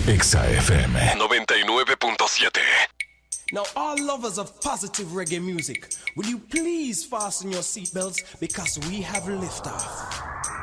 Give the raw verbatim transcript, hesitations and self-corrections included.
Exa F M noventa y nueve punto siete. Now, all lovers of positive reggae music, will you please fasten your seatbelts because we have liftoff.